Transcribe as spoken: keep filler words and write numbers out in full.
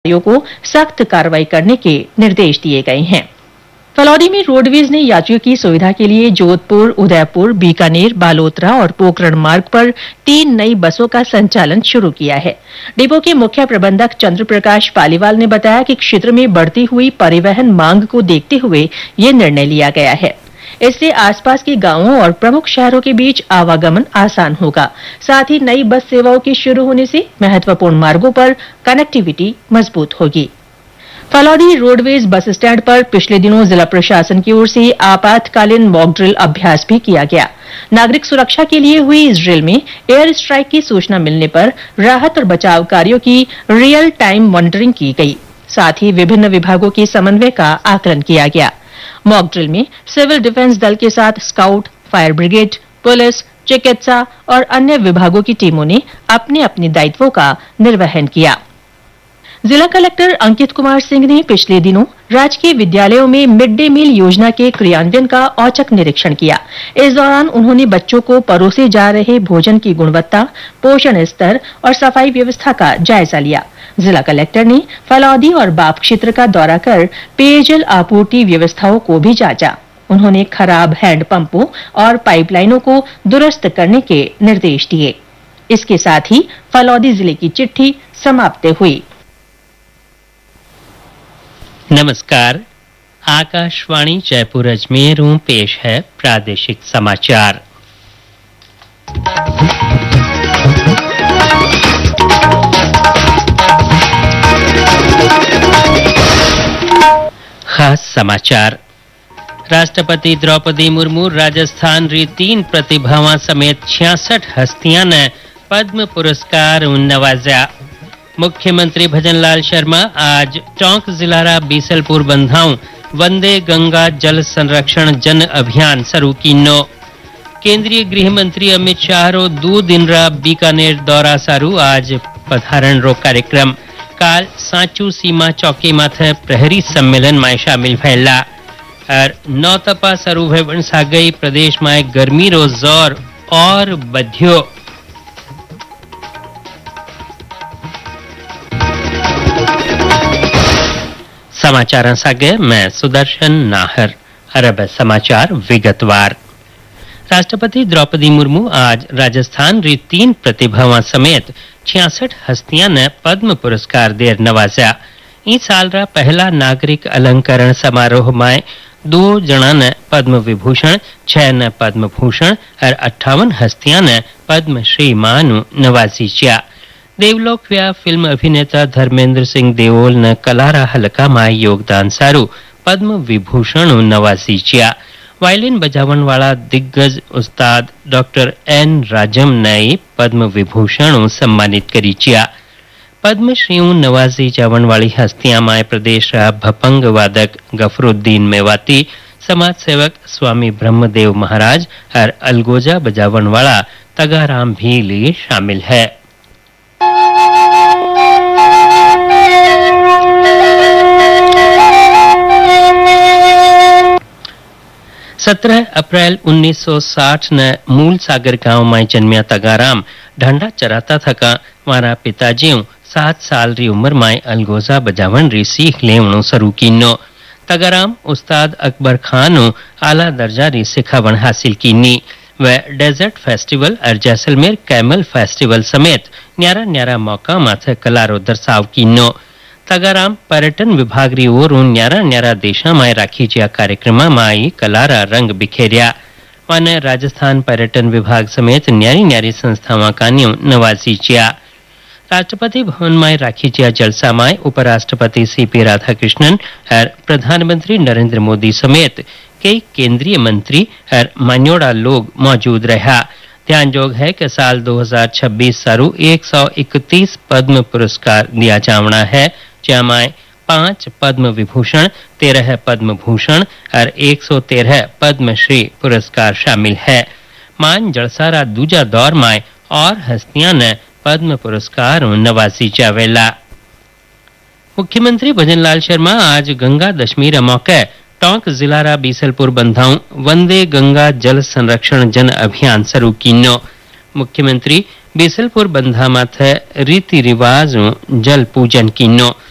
को सख्त कार्रवाई करने के निर्देश दिए गए हैं। फलौदी में रोडवेज ने यात्रियों की सुविधा के लिए जोधपुर, उदयपुर, बीकानेर, बालोतरा और पोखरण मार्ग पर तीन नई बसों का संचालन शुरू किया है। डिपो के मुख्य प्रबंधक चंद्र प्रकाश पालीवाल ने बताया कि क्षेत्र में बढ़ती हुई परिवहन मांग को देखते हुए ये निर्णय लिया गया है। इससे आसपास के गांवों और प्रमुख शहरों के बीच आवागमन आसान होगा। साथ ही नई बस सेवाओं के शुरू होने से महत्वपूर्ण मार्गों पर कनेक्टिविटी मजबूत होगी। फलौदी रोडवेज बस स्टैंड पर पिछले दिनों जिला प्रशासन की ओर से आपातकालीन मॉक ड्रिल अभ्यास भी किया गया। नागरिक सुरक्षा के लिए हुई इस ड्रिल में एयर स्ट्राइक की सूचना मिलने पर राहत और बचाव कार्यों की रियल टाइम मॉनिटरिंग की गई। साथ ही विभिन्न विभागों के समन्वय का आकलन किया गया। मॉक ड्रिल में सिविल डिफेंस दल के साथ स्काउट, फायर ब्रिगेड, पुलिस, चिकित्सा और अन्य विभागों की टीमों ने अपने अपने दायित्वों का निर्वहन किया। जिला कलेक्टर अंकित कुमार सिंह ने पिछले दिनों राजकीय विद्यालयों में मिड डे मील योजना के क्रियान्वयन का औचक निरीक्षण किया। इस दौरान उन्होंने बच्चों को परोसे जा रहे भोजन की गुणवत्ता, पोषण स्तर और सफाई व्यवस्था का जायजा लिया। जिला कलेक्टर ने फलौदी और बाप क्षेत्र का दौरा कर पेयजल आपूर्ति व्यवस्थाओं को भी जांचा। उन्होंने खराब हैंडपंपों और पाइपलाइनों को दुरुस्त करने के निर्देश दिए। इसके साथ ही फलौदी जिले की चिट्ठी समाप्त हुई। नमस्कार, आकाशवाणी जयपुर अजमेर में पेश है प्रादेशिक समाचार। खास समाचार। राष्ट्रपति द्रौपदी मुर्मू राजस्थान री तीन प्रतिभावां समेत छियासठ हस्तियां ने पद्म पुरस्कार नवाजा। मुख्यमंत्री भजनलाल शर्मा आज टोंक जिला बीसलपुर बंधाऊ वंदे गंगा जल संरक्षण जन अभियान शुरू कीनो। केंद्रीय गृह मंत्री अमित शाह रो दो दिन रा बीकानेर दौरा सारू आज पधारण रो कार्यक्रम। काल सांचू सीमा चौकी माथे प्रहरी सम्मेलन में शामिल भयला और नौतपा शुरू भवन सागई प्रदेश में गर्मी रो जोर और बध्यो। समाचार सागे मैं सुदर्शन नाहर। अरब समाचार विगतवार। राष्ट्रपति द्रौपदी मुर्मू आज राजस्थान री तीन प्रतिभावां समेत छियासठ हस्तियां ने पद्म पुरस्कार देर नवाजा। इस साल रा पहला नागरिक अलंकरण समारोह में दो जना ने पद्म विभूषण, छह ने पद्म भूषण और अट्ठावन हस्तियां ने पद्म श्री मानु नवाजी चिया। देवलोक व्या फिल्म अभिनेता धर्मेंद्र सिंह देओल ने कलारा हलका में योगदान सारू पद्म विभूषण नवाजी चिया। वायलिन बजावन वाला दिग्गज उस्ताद डॉक्टर एन राजम ने पद्म विभूषण सम्मानित करी चिया। पद्मश्री नवाजी जावन वाली हस्तियां में प्रदेश भपंग वादक गफरुद्दीन मेवाती, समाज सेवक स्वामी ब्रह्मदेव महाराज और अलगोजा बजावन वाला तगाराम भीली शामिल है। सत्रह अप्रैल उन्नीस सौ साठ ने मूल सागर गांव में जन्मिया तगाराम ढंडा चराता थका मारा पिताजी सात साल री उम्र में अलगोजा बजावन री सीख लेवणो शुरू कीनो। तगाराम उस्ताद अकबर खान आला दर्जा री सिखावण हासिल कीनी। वह डेजर्ट फेस्टिवल और जैसलमेर कैमल फेस्टिवल समेत न्यारा न्यारा मौका माथे कलारो दर्शाव कीनो। तगाराम पर्यटन विभाग री ओर न्यारा न्यारा देशा में राखी जिया कार्यक्रम में कलारा रंग बिखेरिया। माने राजस्थान पर्यटन विभाग समेत न्यारी न्यारी संस्थावां कान्यो नवाजी चिया। राष्ट्रपति भवन में राखी जिया जलसा में उपराष्ट्रपति सीपी राधाकृष्णन और प्रधानमंत्री नरेंद्र मोदी समेत कई केंद्रीय मंत्री और मान्योड़ा लोग मौजूद रहा। ध्यान जोग है कि साल दो हज़ार छब्बीस सारू एक सौ इकतीस पद्म पुरस्कार दिया जावना है, जिसमें पांच पद्म विभूषण, तेरह पद्म भूषण और एक सौ तेरह पद्मश्री पुरस्कार शामिल है। मान जलसारा दूजा दौर में और हस्तियां ने पद्म पुरस्कार नवाजी जावेला। मुख्यमंत्री भजनलाल शर्मा आज गंगा दशमी मौके टोंक जिला बीसलपुर बंधाऊ वंदे गंगा जल संरक्षण जन अभियान शुरू कीनो। मुख्यमंत्री बीसलपुर बंधा माथे रीति रिवाज जल पूजन कीनो।